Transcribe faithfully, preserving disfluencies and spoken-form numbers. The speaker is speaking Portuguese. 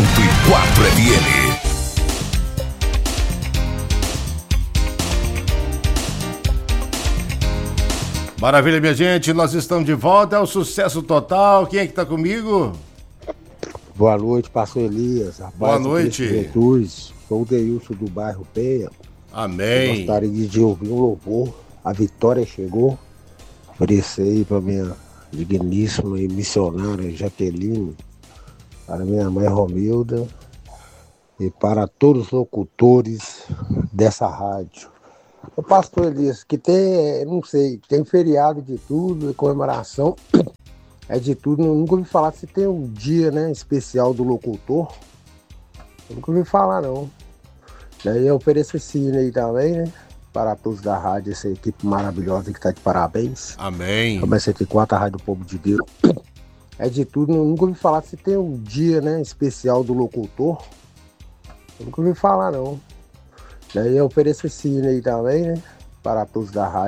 cento e quatro F M. Maravilha, minha gente, nós estamos de volta, é o sucesso total. Quem é que tá comigo? Boa noite, pastor Elias. Boa noite. Jesus, sou o Deilson do bairro Penha. Amém. Eu gostaria de ouvir um louvor. A vitória chegou. Oferecer para minha digníssima e missionária Jaqueline, para minha mãe Romilda e para todos os locutores dessa rádio. O pastor Elias, que tem, não sei, tem feriado de tudo, comemoração, é de tudo. Eu nunca ouvi falar se tem um dia, né, especial do locutor. Eu nunca ouvi falar, não. Daí eu ofereço esse hino aí também, né, para todos da rádio, essa equipe maravilhosa que está de parabéns. Amém. Começa aqui com a Rádio do Povo de Deus. É de tudo. Eu nunca ouvi falar se tem um dia, né, especial do locutor. Eu nunca ouvi falar, não. Daí eu ofereço esse hino aí também, né, para todos da rádio.